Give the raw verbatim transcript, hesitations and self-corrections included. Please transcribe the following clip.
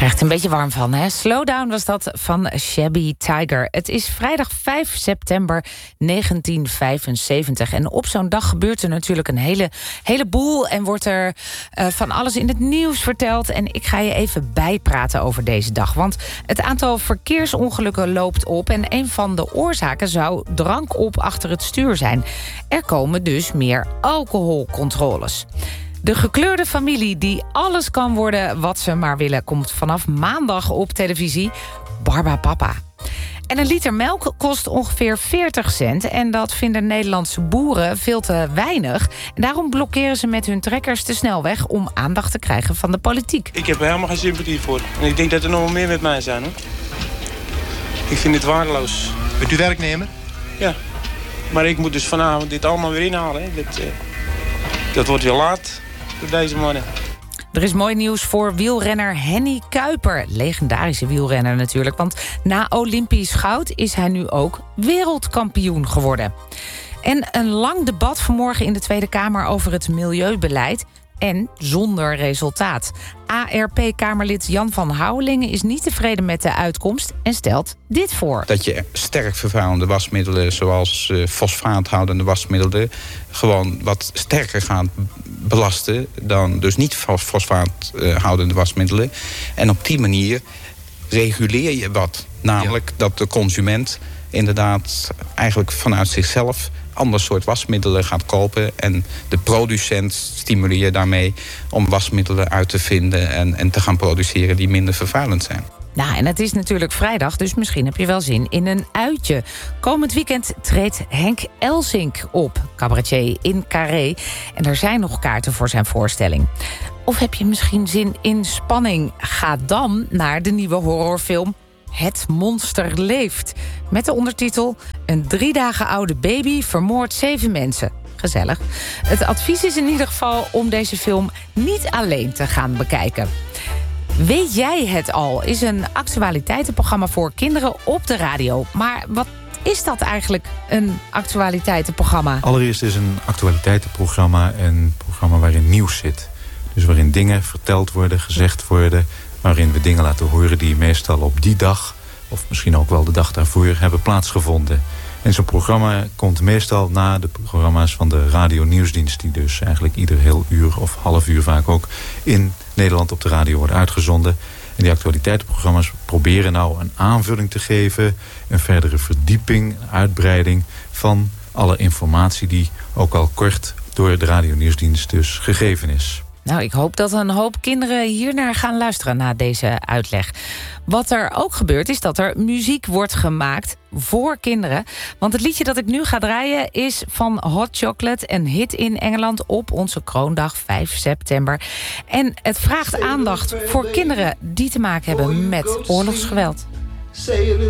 Krijgt er een beetje warm van, hè? Slowdown was dat van Shabby Tiger. Het is vrijdag vijf september negentien vijfenzeventig. En op zo'n dag gebeurt er natuurlijk een hele, heleboel... en wordt er uh, van alles in het nieuws verteld. En ik ga je even bijpraten over deze dag. Want het aantal verkeersongelukken loopt op... en een van de oorzaken zou drank op achter het stuur zijn. Er komen dus meer alcoholcontroles. De gekleurde familie die alles kan worden wat ze maar willen... komt vanaf maandag op televisie. Barbapapa. En een liter melk kost ongeveer veertig cent... en dat vinden Nederlandse boeren veel te weinig. En daarom blokkeren ze met hun trekkers de snelweg... om aandacht te krijgen van de politiek. Ik heb er helemaal geen sympathie voor. En ik denk dat er nog wel meer met mij zijn, hoor. Ik vind het waardeloos. Bent u werknemer? Ja. Maar ik moet dus vanavond dit allemaal weer inhalen. Hè. Dat, uh, dat wordt weer laat voor deze mannen. Er is mooi nieuws voor wielrenner Henny Kuiper. Legendarische wielrenner natuurlijk. Want na Olympisch goud is hij nu ook wereldkampioen geworden. En een lang debat vanmorgen in de Tweede Kamer over het milieubeleid. En zonder resultaat. A R P-Kamerlid Jan van Houwelingen is niet tevreden met de uitkomst... en stelt dit voor. Dat je sterk vervuilende wasmiddelen... zoals uh, fosfaathoudende wasmiddelen... gewoon wat sterker gaat belasten... dan dus niet fosfaathoudende wasmiddelen. En op die manier reguleer je wat. Namelijk ja. dat de consument inderdaad eigenlijk vanuit zichzelf... ander soort wasmiddelen gaat kopen... en de producent stimuleer je daarmee om wasmiddelen uit te vinden... en, en te gaan produceren die minder vervuilend zijn. Nou, en het is natuurlijk vrijdag, dus misschien heb je wel zin in een uitje. Komend weekend treedt Henk Elsink op, cabaretier in Carré. En er zijn nog kaarten voor zijn voorstelling. Of heb je misschien zin in spanning? Ga dan naar de nieuwe horrorfilm Het Monster Leeft. Met de ondertitel Een drie dagen oude baby vermoordt zeven mensen. Gezellig. Het advies is in ieder geval om deze film niet alleen te gaan bekijken. Weet jij het al? Is een actualiteitenprogramma voor kinderen op de radio. Maar wat is dat eigenlijk, een actualiteitenprogramma? Allereerst is een actualiteitenprogramma een programma waarin nieuws zit. Dus waarin dingen verteld worden, gezegd worden... waarin we dingen laten horen die meestal op die dag... of misschien ook wel de dag daarvoor hebben plaatsgevonden. En zo'n programma komt meestal na de programma's van de radio-nieuwsdienst... die dus eigenlijk ieder heel uur of half uur vaak ook... in Nederland op de radio worden uitgezonden. En die actualiteitenprogramma's proberen nou een aanvulling te geven... een verdere verdieping, uitbreiding van alle informatie... die ook al kort door de radio-nieuwsdienst dus gegeven is. Nou, ik hoop dat een hoop kinderen hiernaar gaan luisteren na deze uitleg. Wat er ook gebeurt is dat er muziek wordt gemaakt voor kinderen. Want het liedje dat ik nu ga draaien is van Hot Chocolate... een hit in Engeland op onze kroondag vijf september. En het vraagt aandacht voor kinderen die te maken hebben met oorlogsgeweld.